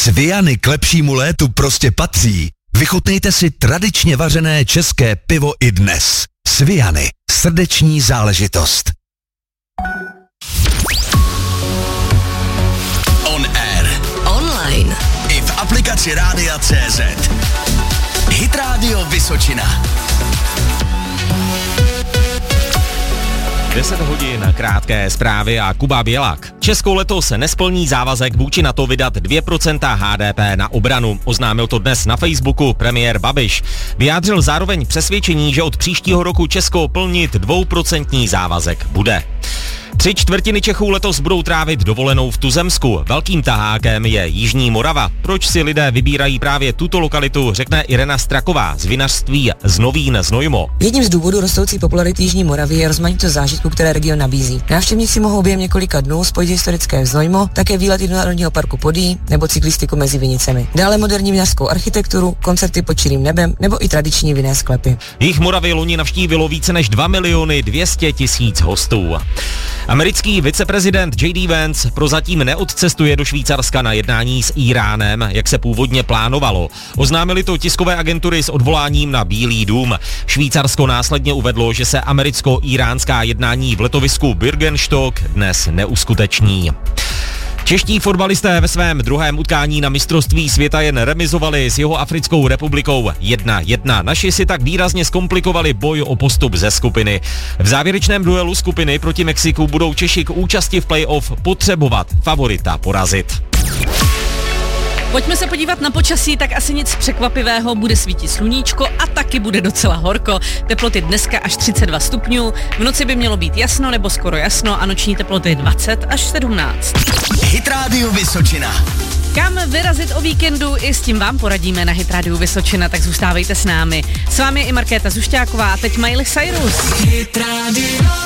Sviany k lepšímu létu prostě patří. Vychutnejte si tradičně vařené české pivo i dnes. Sviany. Srdeční záležitost. On air. Online. I v aplikaci Rádia.cz. Hit Radio Vysočina. 10 hodin, krátké zprávy a Kuba Bělak. Česko letos nesplní závazek vůči NATO vydat 2% HDP na obranu. Oznámil to dnes na Facebooku premiér Babiš. Vyjádřil zároveň přesvědčení, že od příštího roku Česko plnit 2% závazek bude. 3/4 Čechů letos budou trávit dovolenou v tuzemsku. Velkým tahákem je Jižní Morava. Proč si lidé vybírají právě tuto lokalitu, řekne Irena Straková z vinařství Znovín Znojmo. Jedním z důvodů rostoucí popularity Jižní Moravy je rozmanitost zážitků, které region nabízí. Návštěvníci mohou během několika dnů spojit historické Znojmo, také výlety do Národního parku Podí nebo cyklistiku mezi vinicemi. Dále moderní vinařskou architekturu, koncerty pod čirým nebem nebo i tradiční vinné sklepy. Jich Moravy loni navštívilo více než 2 200 000 hostů. Americký viceprezident J.D. Vance prozatím neodcestuje do Švýcarska na jednání s Íránem, jak se původně plánovalo. Oznámili to tiskové agentury s odvoláním na Bílý dům. Švýcarsko následně uvedlo, že se americko-íránská jednání v letovisku Bürgenstock dnes neuskuteční. Čeští fotbalisté ve svém druhém utkání na mistrovství světa jen remizovali s Jihoafrickou republikou 1-1. Naši si tak výrazně zkomplikovali boj o postup ze skupiny. V závěrečném duelu skupiny proti Mexiku budou Češi k účasti v play-off potřebovat favorita porazit. Pojďme se podívat na počasí, tak asi nic překvapivého, bude svítit sluníčko a taky bude docela horko. Teploty dneska až 32 stupňů, v noci by mělo být jasno nebo skoro jasno a noční teploty 20 až 17. Hit Radio Vysočina. Kam vyrazit o víkendu, i s tím vám poradíme na Hit Radio Vysočina, tak zůstávejte s námi. S vámi je i Markéta Zušťáková a teď Miley Cyrus. Hit Radio.